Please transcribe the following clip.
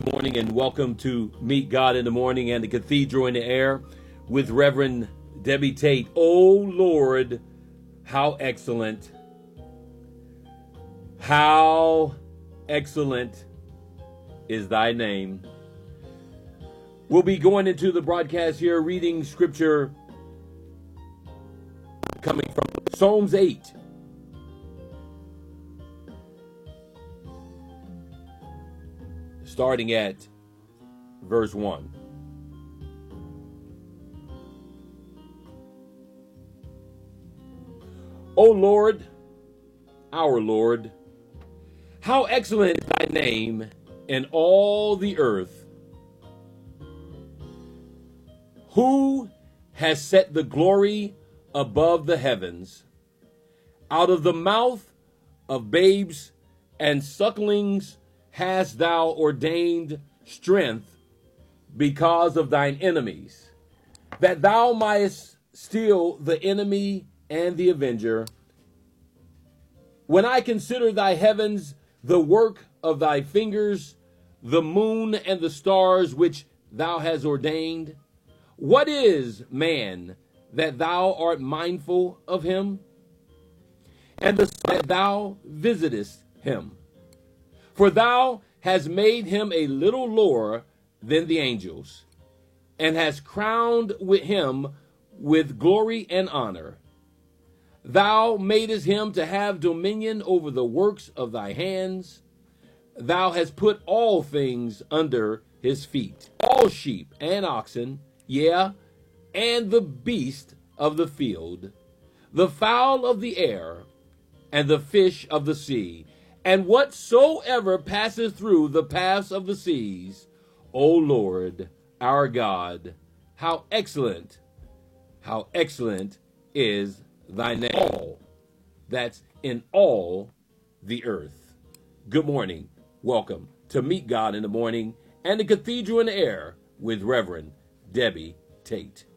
Good morning and welcome to Meet God in the Morning and the Cathedral in the Air with Reverend Debbie Tate. Oh Lord, how excellent. How excellent is thy name. We'll be going into the broadcast here, reading scripture coming from Psalms 8. Starting at verse 1. O Lord, our Lord, how excellent is thy name in all the earth. Who has set the glory above the heavens? Out of the mouth of babes and sucklings hast thou ordained strength because of thine enemies, that thou mightest steal the enemy and the avenger. When I consider thy heavens, the work of thy fingers, the moon and the stars which thou hast ordained, what is man that thou art mindful of him, and the sun that thou visitest him? For thou hast made him a little lower than the angels, and hast crowned with him with glory and honor. Thou madest him to have dominion over the works of thy hands. Thou hast put all things under his feet, all sheep and oxen, yea, and the beast of the field, the fowl of the air, and the fish of the sea, and whatsoever passeth through the paths of the seas. O Lord, our God, how excellent is thy name. All that's in all the earth. Good morning. Welcome to Meet God in the Morning and the Cathedral in the Air with Reverend Debbie Tate.